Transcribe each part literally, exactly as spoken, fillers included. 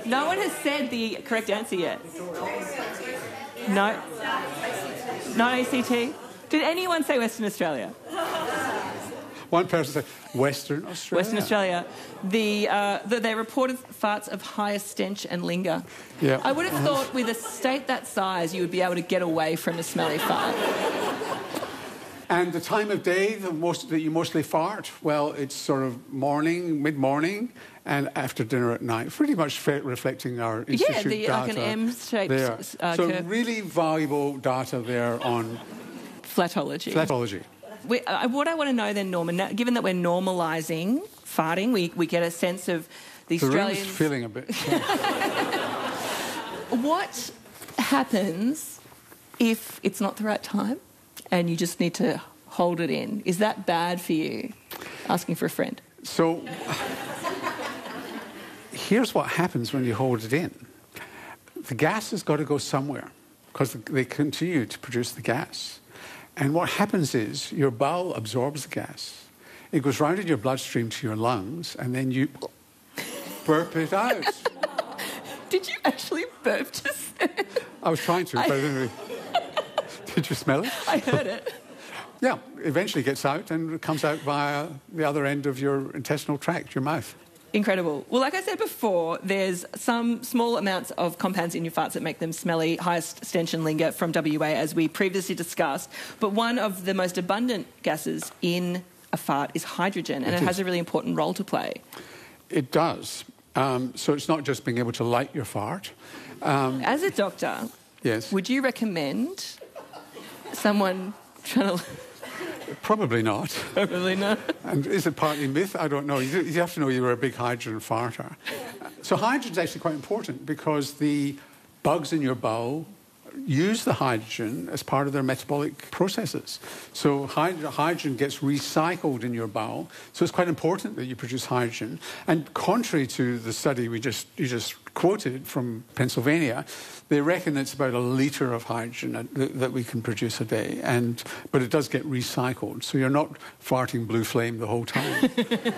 No one has said the correct answer yet. No? Not A C T? Did anyone say Western Australia? One person said Western Australia. Western Australia. The, uh, the they reported farts of higher stench and linger. Yeah. I would have thought with a state that size you would be able to get away from a smelly fart. And the time of day that, most, that you mostly fart, well, it's sort of morning, mid-morning, and after dinner at night, pretty much fe- reflecting our institute yeah, the, data. like an M-shaped there. Uh, so curve. really valuable data there on flatology. Flatology. We, uh, what I want to know then, Norman, now, given that we're normalising farting, we, we get a sense of the, the Australians... room's feeling a bit... What happens if it's not the right time and you just need to hold it in? Is that bad for you, asking for a friend? So, here's what happens when you hold it in. The gas has got to go somewhere because they continue to produce the gas. And what happens is your bowel absorbs the gas. It goes round in your bloodstream to your lungs, and then you burp it out. Did you actually burp just then? I was trying to, but I didn't really... Did you smell it? I heard it. Yeah, eventually gets out and it comes out via the other end of your intestinal tract, your mouth. Incredible. Well, like I said before, there's some small amounts of compounds in your farts that make them smelly, highest stench and linger from W A, as we previously discussed. But one of the most abundant gases in a fart is hydrogen, and it, it has a really important role to play. It does. Um, so it's not just being able to light your fart. Um, As a doctor, yes. Would you recommend someone trying to... Probably not. Probably not. And is it partly myth? I don't know. You, you have to know you were a big hydrogen farter. So hydrogen is actually quite important because the bugs in your bowel use the hydrogen as part of their metabolic processes. So hyd- hydrogen gets recycled in your bowel. So it's quite important that you produce hydrogen. And contrary to the study we just you just quoted from Pennsylvania, they reckon it's about a litre of hydrogen that, that we can produce a day. And but it does get recycled. So you're not farting blue flame the whole time.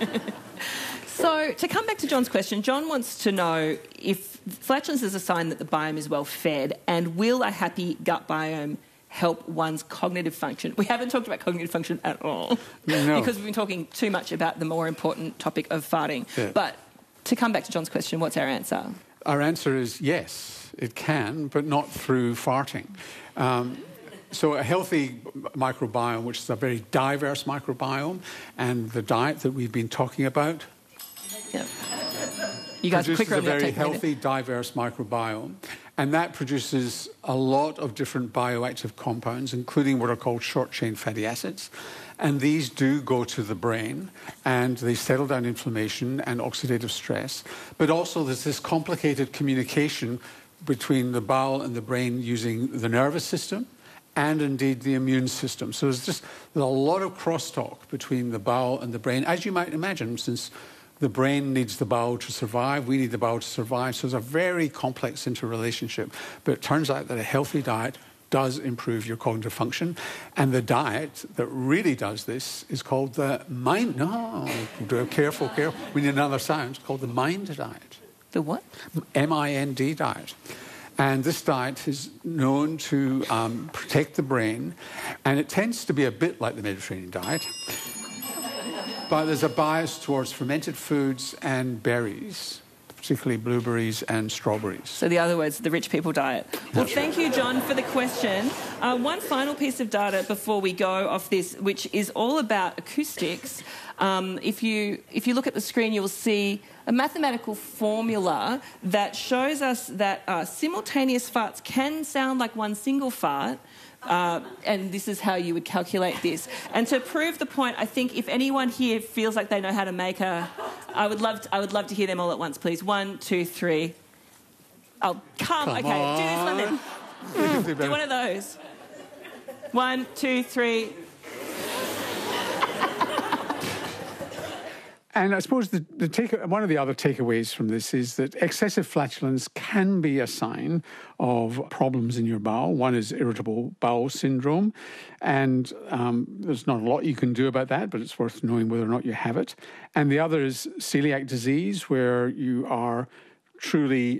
So, to come back to John's question, John wants to know if flatulence is a sign that the biome is well fed, and will a happy gut biome help one's cognitive function? We haven't talked about cognitive function at all no. because we've been talking too much about the more important topic of farting. Yeah. But to come back to John's question, what's our answer? Our answer is yes, it can, but not through farting. Um, So a healthy microbiome, which is a very diverse microbiome, and the diet that we've been talking about, yeah. You guys are produces quicker a on the very uptake healthy, diverse microbiome. And that produces a lot of different bioactive compounds, including what are called short-chain fatty acids. And these do go to the brain, and they settle down inflammation and oxidative stress. But also there's this complicated communication between the bowel and the brain using the nervous system and indeed the immune system. So there's just there's a lot of crosstalk between the bowel and the brain, as you might imagine, since the brain needs the bowel to survive, we need the bowel to survive. So there's a very complex interrelationship. But it turns out that a healthy diet does improve your cognitive function. And the diet that really does this is called the mind... No, careful, careful. We need another sound. It's called the MIND diet. The what? M I N D diet. And this diet is known to um, protect the brain, and it tends to be a bit like the Mediterranean diet, but there's a bias towards fermented foods and berries, particularly blueberries and strawberries. So the other words, the rich people diet. Well, thank you, John, for the question. Uh, one final piece of data before we go off this, which is all about acoustics. Um, if you if you look at the screen, you will see a mathematical formula that shows us that uh, simultaneous farts can sound like one single fart, uh, and this is how you would calculate this. And to prove the point, I think if anyone here feels like they know how to make a, I would love to, I would love to hear them all at once, please. One, two, three. Oh, come, come okay, on. do this one then. Mm, do one of those. One, two, three. And I suppose the, the take, one of the other takeaways from this is that excessive flatulence can be a sign of problems in your bowel. One is irritable bowel syndrome, and um, there's not a lot you can do about that, but it's worth knowing whether or not you have it. And the other is celiac disease, where you are truly